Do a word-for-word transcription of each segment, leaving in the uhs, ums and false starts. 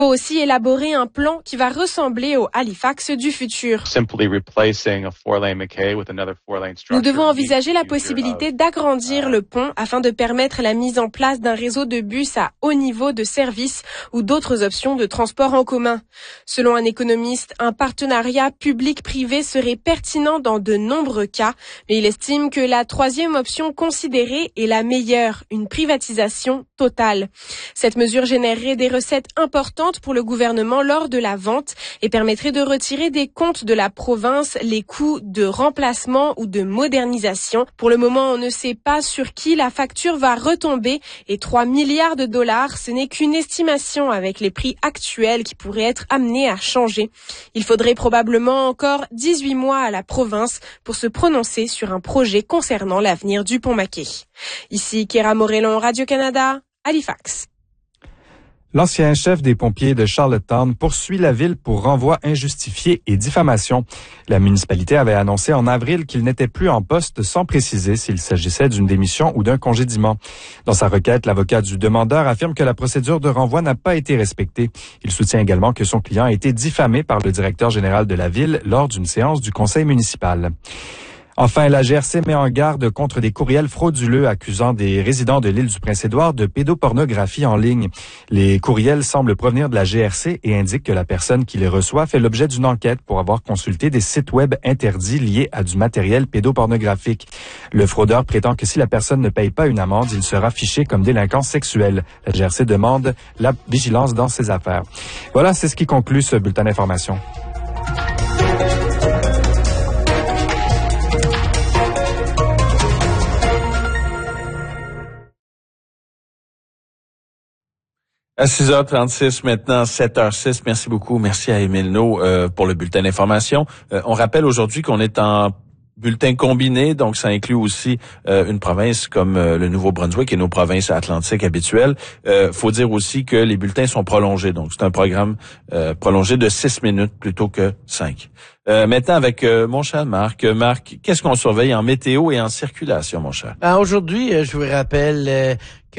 Il faut aussi élaborer un plan qui va ressembler au Halifax du futur. Nous devons envisager la possibilité d'agrandir le pont afin de permettre la mise en place d'un réseau de bus à haut niveau de service ou d'autres options de transport en commun. Selon un économiste, un partenariat public-privé serait pertinent dans de nombreux cas, mais il estime que la troisième option considérée est la meilleure, une privatisation totale. Cette mesure générerait des recettes importantes pour le gouvernement lors de la vente et permettrait de retirer des comptes de la province les coûts de remplacement ou de modernisation. Pour le moment, on ne sait pas sur qui la facture va retomber et trois milliards de dollars, ce n'est qu'une estimation avec les prix actuels qui pourraient être amenés à changer. Il faudrait probablement encore dix-huit mois à la province pour se prononcer sur un projet concernant l'avenir du pont Mackay. Ici Kéra Morellon, Radio-Canada, Halifax. L'ancien chef des pompiers de Charlottetown poursuit la ville pour renvoi injustifié et diffamation. La municipalité avait annoncé en avril qu'il n'était plus en poste sans préciser s'il s'agissait d'une démission ou d'un congédiement. Dans sa requête, l'avocat du demandeur affirme que la procédure de renvoi n'a pas été respectée. Il soutient également que son client a été diffamé par le directeur général de la ville lors d'une séance du conseil municipal. Enfin, la G R C met en garde contre des courriels frauduleux accusant des résidents de l'île du Prince-Édouard de pédopornographie en ligne. Les courriels semblent provenir de la G R C et indiquent que la personne qui les reçoit fait l'objet d'une enquête pour avoir consulté des sites web interdits liés à du matériel pédopornographique. Le fraudeur prétend que si la personne ne paye pas une amende, il sera fiché comme délinquant sexuel. La G R C demande la vigilance dans ses affaires. Voilà, c'est ce qui conclut ce bulletin d'information. À six heures trente-six, maintenant sept heures six. Merci beaucoup. Merci à Émile No euh, pour le bulletin d'information. Euh, on rappelle aujourd'hui qu'on est en bulletin combiné, donc ça inclut aussi euh, une province comme euh, le Nouveau-Brunswick et nos provinces atlantiques habituelles. Euh, faut dire aussi que les bulletins sont prolongés, donc c'est un programme euh, prolongé de six minutes plutôt que cinq. Euh, maintenant avec euh, mon cher Marc. Marc, qu'est-ce qu'on surveille en météo et en circulation, mon cher? Ben, aujourd'hui, euh, je vous rappelle euh,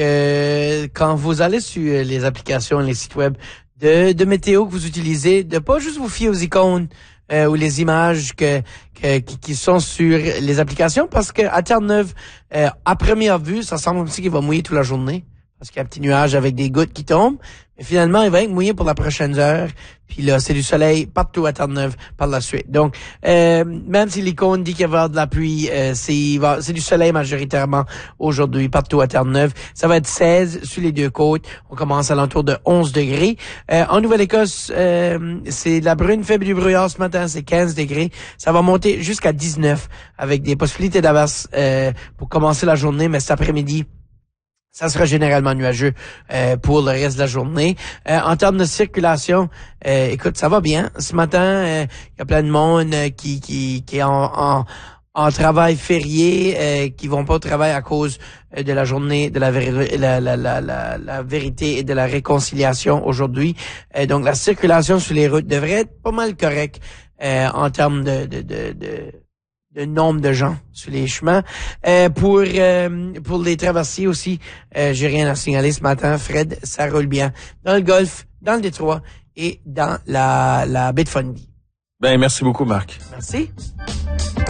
que quand vous allez sur les applications et les sites web de, de météo que vous utilisez, de pas juste vous fier aux icônes euh, ou les images que, que qui, qui sont sur les applications, parce que à Terre-Neuve, euh, à première vue, ça semble aussi qu'il va mouiller toute la journée, parce qu'il y a un petit nuage avec des gouttes qui tombent. Mais finalement, il va être mouillé pour la prochaine heure. Puis là, c'est du soleil partout à Terre-Neuve par la suite. Donc, euh, même si l'icône dit qu'il va y avoir de la pluie, euh, c'est, c'est du soleil majoritairement aujourd'hui partout à Terre-Neuve. Ça va être seize sur les deux côtes. On commence à l'entour de onze degrés. Euh, en Nouvelle-Écosse, euh, c'est de la brune faible du brouillard ce matin, c'est quinze degrés. Ça va monter jusqu'à dix-neuf avec des possibilités d'averses euh, pour commencer la journée, mais cet après-midi, ça sera généralement nuageux euh, pour le reste de la journée. Euh, en termes de circulation, euh, écoute, ça va bien. Ce matin, il euh, y a plein de monde euh, qui qui qui est en, en en travail férié, euh, qui vont pas au travail à cause euh, de la journée de la, véri- la, la, la, la, la vérité et de la réconciliation aujourd'hui. Euh, donc la circulation sur les routes devrait être pas mal correcte euh, en termes de de de, de de nombre de gens sur les chemins. Euh, pour euh, pour les traversiers aussi, euh, j'ai rien à signaler ce matin. Fred, ça roule bien dans le Golfe, dans le Détroit et dans la, la baie de Fundy. Ben, merci beaucoup, Marc. Merci.